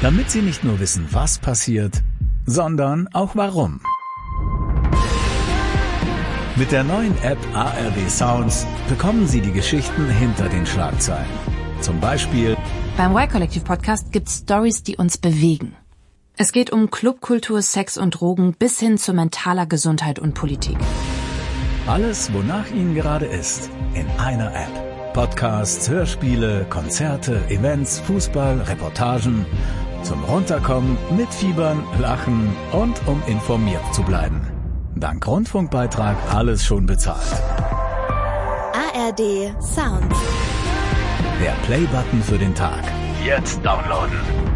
Damit Sie nicht nur wissen, was passiert, sondern auch warum. Mit der neuen App ARD Sounds bekommen Sie die Geschichten hinter den Schlagzeilen. Zum Beispiel: Beim Y-Kollektiv-Podcast gibt's Stories, die uns bewegen. Es geht um Clubkultur, Sex und Drogen bis hin zu mentaler Gesundheit und Politik. Alles, wonach Ihnen gerade ist, in einer App. Podcasts, Hörspiele, Konzerte, Events, Fußball, Reportagen. Zum Runterkommen, mitfiebern, lachen und um informiert zu bleiben. Dank Rundfunkbeitrag alles schon bezahlt. ARD Sound. Der Play-Button für den Tag. Jetzt downloaden.